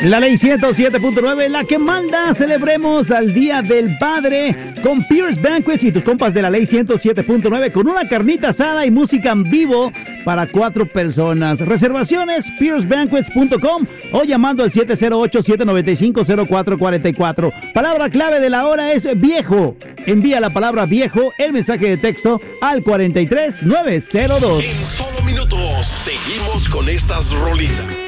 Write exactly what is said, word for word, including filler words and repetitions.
La Ley ciento siete punto nueve, la que manda. Celebremos al Día del Padre con Pierce Banquets y tus compas de la Ley ciento siete punto nueve con una carnita asada y música en vivo para cuatro personas. Reservaciones pierce banquets punto com o llamando al siete cero ocho, siete nueve cinco, cero cuatro cuatro cuatro. Palabra clave de la hora es viejo. Envía la palabra viejo el mensaje de texto al cuatro tres nueve cero dos. En solo minutos seguimos con estas rolitas.